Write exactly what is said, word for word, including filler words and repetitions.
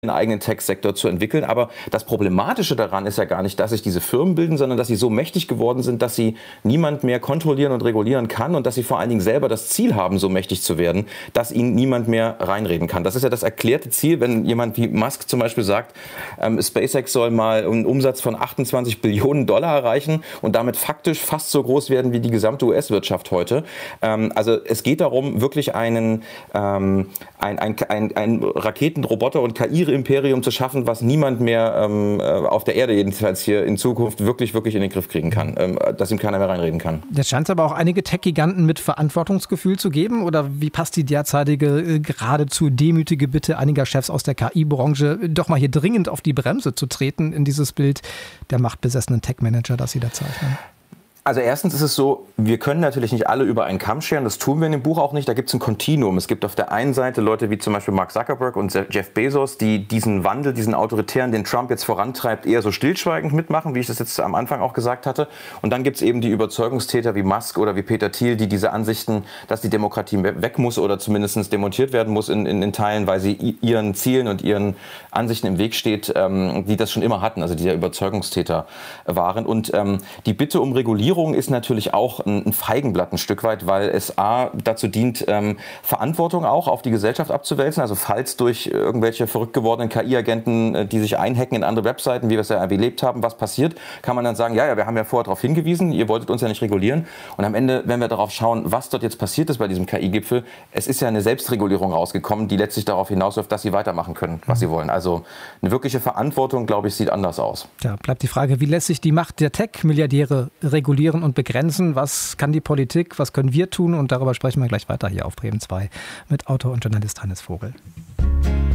einen eigenen Tech-Sektor zu entwickeln. Aber das Problematische daran ist ja gar nicht, dass sich diese Firmen bilden, sondern dass sie so mächtig geworden sind, dass sie niemand mehr kontrollieren und regulieren kann und dass sie vor allen Dingen selber das Ziel haben, so mächtig zu werden, dass ihnen niemand mehr reinreden kann. Das ist ja das erklärte Ziel, wenn jemand wie Musk zum Beispiel sagt, ähm, SpaceX soll mal einen Umsatz von achtundzwanzig Billionen Dollar erreichen und damit faktisch fast so groß werden wie die gesamte U S-Wirtschaft heute. Ähm, also es geht darum, wirklich einen, ähm, ein, ein, ein, ein Raketen-, Roboter- und K I-Imperium zu schaffen, was niemand mehr ähm, auf der Erde jedenfalls hier in Zukunft wirklich, wirklich in den Griff kriegen kann, ähm, dass ihm keiner mehr reinreden kann. Jetzt scheint es aber auch einige Tech-Giganten mit Verantwortungsgefühl zu geben. Oder wie passt die derzeitige äh, geradezu demütige Bitte einiger Chefs aus der K I-Branche, doch mal hier dringend auf die Bremse zu treten in dieses Bild der machtbesessenen Tech-Manager, das Sie da zeichnen? Also erstens ist es so, wir können natürlich nicht alle über einen Kamm scheren, das tun wir in dem Buch auch nicht, da gibt es ein Kontinuum. Es gibt auf der einen Seite Leute wie zum Beispiel Mark Zuckerberg und Jeff Bezos, die diesen Wandel, diesen autoritären, den Trump jetzt vorantreibt, eher so stillschweigend mitmachen, wie ich das jetzt am Anfang auch gesagt hatte. Und dann gibt es eben die Überzeugungstäter wie Musk oder wie Peter Thiel, die diese Ansichten, dass die Demokratie weg muss oder zumindest demontiert werden muss in, in, in Teilen, weil sie ihren Zielen und ihren Ansichten im Weg steht, ähm, die das schon immer hatten, also die ja Überzeugungstäter waren. Und ähm, die Bitte um Regulierung ist natürlich auch ein Feigenblatt ein Stück weit, weil es A dazu dient, ähm, Verantwortung auch auf die Gesellschaft abzuwälzen. Also falls durch irgendwelche verrückt gewordenen K I-Agenten, die sich einhacken in andere Webseiten, wie wir es ja erlebt haben, was passiert, kann man dann sagen, ja, ja, wir haben ja vorher darauf hingewiesen, ihr wolltet uns ja nicht regulieren. Und am Ende, wenn wir darauf schauen, was dort jetzt passiert ist bei diesem K I-Gipfel, es ist ja eine Selbstregulierung rausgekommen, die letztlich darauf hinausläuft, dass sie weitermachen können, was sie wollen. Also eine wirkliche Verantwortung, glaube ich, sieht anders aus. Ja, bleibt die Frage, wie lässt sich die Macht der Tech-Milliardäre regulieren und begrenzen? Was kann die Politik, was können wir tun? Und darüber sprechen wir gleich weiter hier auf Bremen zwei mit Autor und Journalist Hannes Vogel.